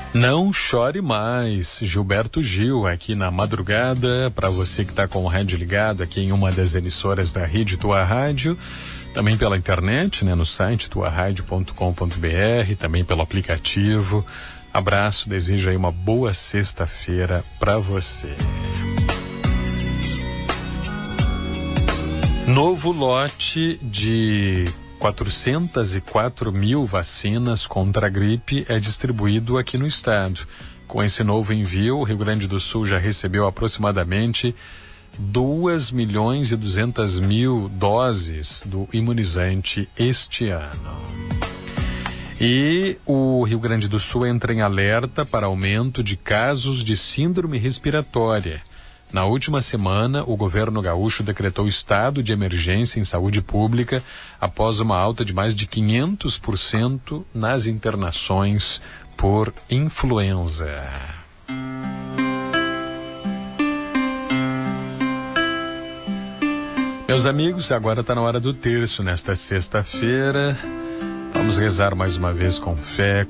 Não chore mais, Gilberto Gil, aqui na madrugada, para você que está com o rádio ligado aqui em uma das emissoras da Rede Tua Rádio, também pela internet, né, no site tuaradio.com.br, também pelo aplicativo. Abraço, desejo aí uma boa sexta-feira para você. Novo lote de 404 mil vacinas contra a gripe é distribuído aqui no estado. Com esse novo envio, o Rio Grande do Sul já recebeu aproximadamente 2.200.000 doses do imunizante este ano. E o Rio Grande do Sul entra em alerta para aumento de casos de síndrome respiratória. Na última semana, o governo gaúcho decretou estado de emergência em saúde pública após uma alta de mais de 500% nas internações por influenza. Meus amigos, agora está na hora do terço nesta sexta-feira. Vamos rezar mais uma vez com fé,